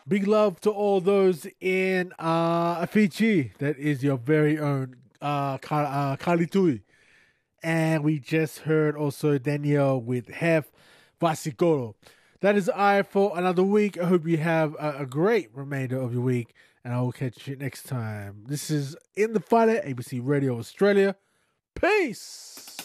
Big love to all those in Fiji. That is your very own Kalitui. And we just heard also Danielle with Hef Vasikolo. That is I for another week. I hope you have a great remainder of your week. And I will catch you next time. This is In the Fighter, ABC Radio Australia. Peace.